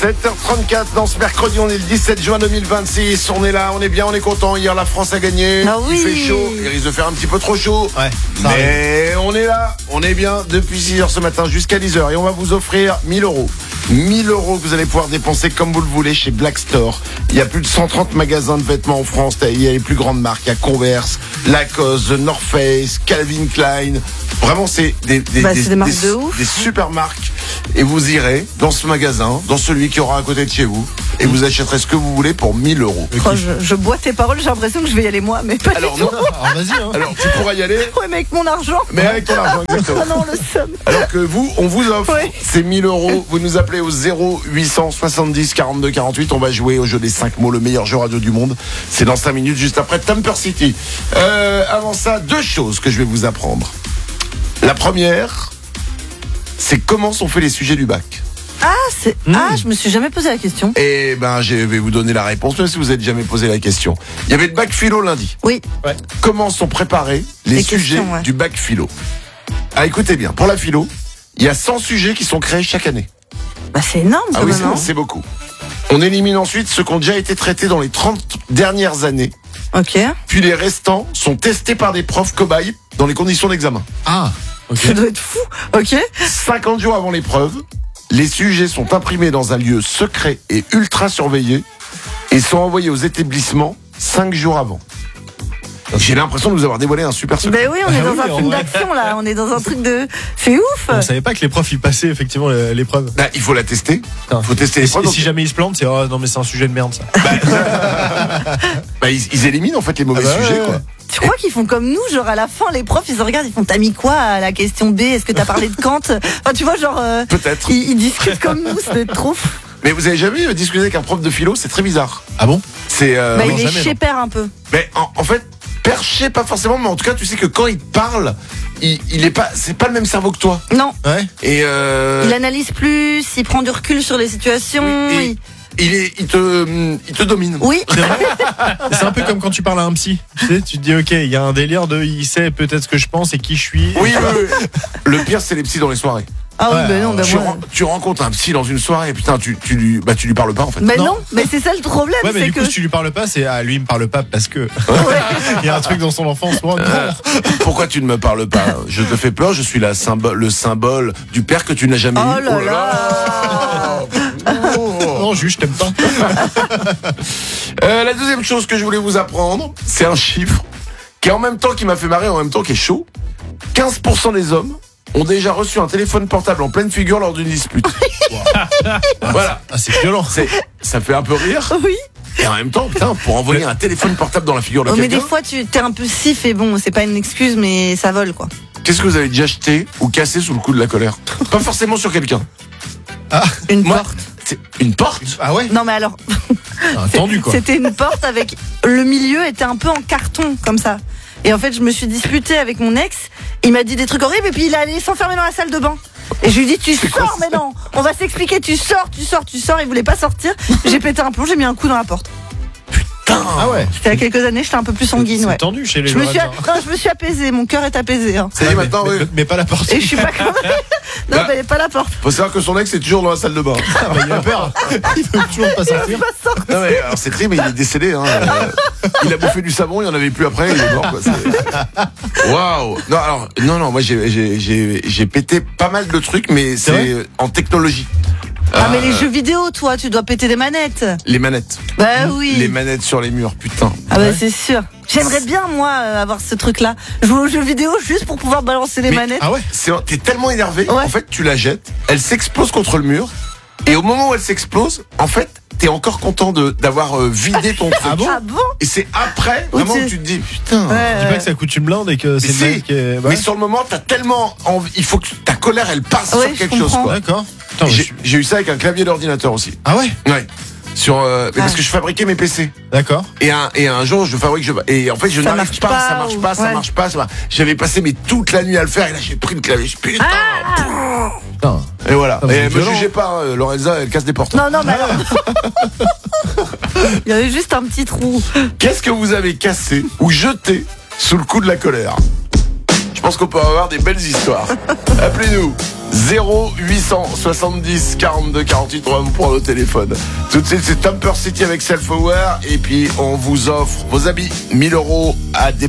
7h34 dans ce mercredi, on est le 17 juin 2026. On est là, on est bien, on est content. Hier, la France a gagné. Ah oui. Il fait chaud, il risque de faire un petit peu trop chaud. Ouais, mais on est là, on est bien depuis 6h ce matin jusqu'à 10h. Et on va vous offrir 1000 euros. 1000 euros que vous allez pouvoir dépenser comme vous le voulez chez Black Store. Il y a plus de 130 magasins de vêtements en France. Il y a les plus grandes marques. Il y a Converse, Lacoste, The North Face, Calvin Klein. Vraiment, c'est des marques de ouf. Des super marques. Et vous irez dans ce magasin, dans celui qui aura à côté de chez vous, et vous achèterez ce que vous voulez pour 1000 euros. Oh, je bois tes paroles, j'ai l'impression que je vais y aller moi, mais pas Alors du tout. non. Alors vas-y. Hein. Alors tu pourras y aller. Ouais, mais avec mon argent. Mais avec ton argent, exactement. Ah non, le seum. Alors que vous, on vous offre ces 1000 euros. Vous nous appelez au 0870 42 48. On va jouer au jeu des 5 mots, le meilleur jeu radio du monde. C'est dans 5 minutes, juste après Tamper City. Avant ça, 2 choses que je vais vous apprendre. La première, c'est comment sont faits les sujets du bac. Je me suis jamais posé la question. Eh ben, je vais vous donner la réponse, même si vous n'êtes jamais posé la question. Il y avait le bac philo lundi. Oui. Ouais. Comment sont préparés les sujets questions, du bac philo? Ah, écoutez bien, pour la philo, il y a 100 sujets qui sont créés chaque année. Bah, c'est énorme, Ah quand oui, même. c'est beaucoup. On élimine ensuite ceux qui ont déjà été traités dans les 30 dernières années. Ok. Puis les restants sont testés par des profs cobayes dans les conditions d'examen. Ah, ok. Ça doit être fou. Ok. 50 jours avant l'épreuve, les sujets sont imprimés dans un lieu secret et ultra surveillé et sont envoyés aux établissements 5 jours avant. J'ai l'impression de vous avoir dévoilé un super secret. Ben oui, on est dans oui, un en film vrai. d'action là, on est dans un truc de. C'est ouf. On savait pas que les profs ils passaient effectivement l'épreuve. Bah, il faut la tester. Putain. Il faut tester l'épreuve. Et si jamais ils se plantent, c'est oh non mais c'est un sujet de merde ça. Bah, ils éliminent en fait les mauvais sujets, quoi. Tu crois qu'ils font comme nous, genre à la fin, les profs, ils se regardent, ils font t'as mis quoi à la question B? Est-ce que t'as parlé de Kant? Enfin, tu vois, genre. Peut-être. Ils discutent comme nous, ça doit être trop fou. Mais vous avez jamais discuté avec un prof de philo? C'est très bizarre. Ah bon? C'est. Bah, oui. il est jamais, chez père un peu. Mais en fait, perché pas forcément, mais en tout cas, tu sais que quand il parle, il est pas, c'est pas le même cerveau que toi. Non. Ouais. Et Il analyse plus, il prend du recul sur les situations. Oui, il te domine. Oui. C'est vrai. C'est un peu comme quand tu parles à un psy. Tu sais, tu te dis ok, il y a un délire de il sait peut-être ce que je pense et qui je suis. Oui. Le pire, c'est les psys dans les soirées. Ah oui, Ouais, ben non, ben moi. Tu rencontres un psy dans une soirée et putain, tu lui parles pas en fait. Mais Non. non, mais c'est ça le problème, Ouais, mais c'est du que. coup, si tu lui parles pas, c'est lui il me parle pas parce que il y a un truc dans son enfance. Oh, non. Pourquoi tu ne me parles pas? Je te fais peur, je suis le symbole du père que tu n'as jamais Oh eu. là là. Non, juge, t'aimes pas. La deuxième chose que je voulais vous apprendre, c'est un chiffre qui en même temps qui m'a fait marrer, en même temps qui est chaud. 15% des hommes ont déjà reçu un téléphone portable en pleine figure lors d'une dispute. Voilà. Ah, c'est violent. Ça fait un peu rire. Oui. Et en même temps, putain, pour envoyer un téléphone portable dans la figure de Oh, mais quelqu'un. des fois, tu t'es un peu sif et bon, c'est pas une excuse, mais ça vole quoi. Qu'est-ce que vous avez déjà jeté ou cassé sous le coup de la colère? Pas forcément sur quelqu'un. Une Moi, porte. c'est une porte. Ah ouais. Non, mais alors. Tendu quoi. C'était une porte avec. Le milieu était un peu en carton, comme ça. Et en fait, je me suis disputée avec mon ex. Il m'a dit des trucs horribles et puis il est allé s'enfermer dans la salle de bain. Et je lui ai dit, tu sors, mais non, on va s'expliquer, tu sors. Il voulait pas sortir. J'ai pété un plomb, j'ai mis un coup dans la porte. Ah ouais. C'était il y a quelques années, j'étais un peu plus sanguine, C'est ouais. tendu chez les Je me suis, Lorrains. je me suis apaisée, mon cœur est apaisé. Hein. Ça y est, maintenant, oui. Mais pas la porte. Et je suis pas comme. Non, Bah. mais pas la porte. Faut savoir que son ex est toujours dans la salle de bain. Ah, bah, il a peur. Il veut toujours pas sortir. Non mais alors c'est triste, mais il est décédé. Hein. Il a bouffé du savon, il n'y en avait plus après, il est mort. Quoi. Waouh. Non alors non, moi j'ai pété pas mal de trucs, mais c'est en technologie. Ah, mais les jeux vidéo, toi, tu dois péter des manettes. Les manettes. Bah oui. Les manettes sur les murs, putain. Ah bah c'est sûr. J'aimerais bien moi avoir ce truc-là. Jouer aux jeux vidéo juste pour pouvoir balancer les Mais- manettes. Ah ouais. T'es tellement énervé, Ouais. en fait tu la jettes, elle s'explose contre le mur, et au moment où elle s'explose, en fait t'es encore content d'avoir vidé ton truc. Ah bon. Ah bon? Et c'est après, Oui, vraiment, tu- que tu te dis, putain. Ouais. Dis pas que ça coûte une blinde et que c'est Mais le si. mec qui est. Mais sur le moment, t'as tellement envie, il faut que ta colère elle passe Ouais, sur quelque je chose, comprends. quoi. D'accord. Putain, J'ai eu ça avec un clavier d'ordinateur aussi. Ah ouais. Ouais. Mais parce que je fabriquais mes PC. D'accord. Et un jour, et en fait, je Ça n'arrive marche pas, pas, ça marche ou- pas, ça ouais. marche pas. J'avais passé toute la nuit à le faire, et là, j'ai pris le clavier. Putain. Putain. Et voilà. Ah, vous Et êtes me violent. jugez pas, hein, Lorenza, elle casse des portes. Non, mais alors. Il y avait juste un petit trou. Qu'est-ce que vous avez cassé ou jeté sous le coup de la colère? Je pense qu'on peut avoir des belles histoires. Appelez-nous 0870 42 48. On va vous prendre au téléphone. Tout de suite, c'est Temper City avec Self Aware. Et puis, on vous offre vos habits. 1000 € à dépenser.